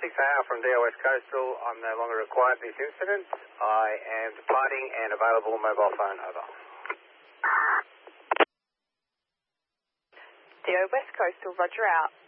6AR from DO West Coastal. I'm no longer required for this incident. I am departing and available mobile phone, over. DO West Coastal, roger out.